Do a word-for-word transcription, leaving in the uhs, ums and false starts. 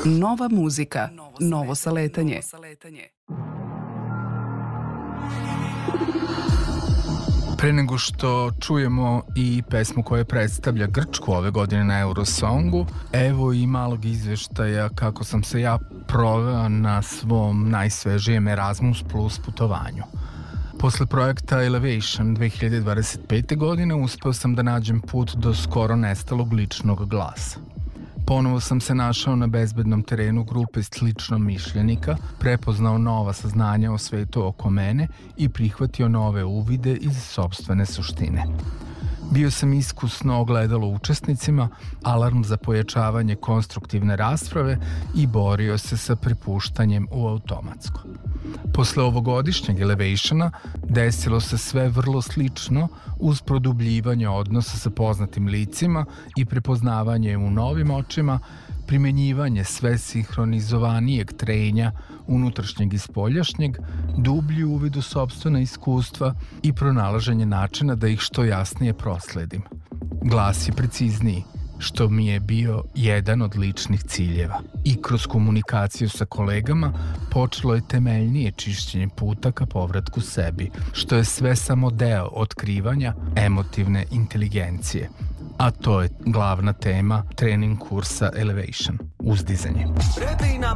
Nova muzika, novo saletanje. Pre nego što čujemo i pesmu koja predstavlja Grčku ove godine na Eurosongu, evo i malog izveštaja kako sam se ja proveo na svom najsvežijem Erasmus Plus putovanju. Posle projekta Elevation dve hiljade dvadeset pete. godine uspeo sam da nađem put do skoro nestalog ličnog glasa. Ponovo sam se našao na bezbednom terenu grupe sličnomišljenika, prepoznao nova saznanja o svetu oko mene i prihvatio nove uvide iz sopstvene suštine. Bio sam iskusno ogledalo učesnicima, alarm za pojačavanje konstruktivne rasprave i borio se sa prepuštanjem u automatsko. Posle ovogodišnjeg Elevationa desilo se sve vrlo slično uz produbljivanje odnosa sa poznatim licima i prepoznavanje u novim očima, primenjivanje sve sinhronizovanijeg trenja unutrašnjeg i spoljašnjeg, dublji uvid u sopstvena iskustva i pronalaženje načina da ih što jasnije prosledim. Glas je precizniji, što mi je bio jedan od ličnih ciljeva. I kroz komunikaciju sa kolegama počelo je temeljnije čišćenje puta ka povratku sebi, što je sve samo deo otkrivanja emotivne inteligencije. A to je glavna tema trening kursa Elevation, uzdizanje.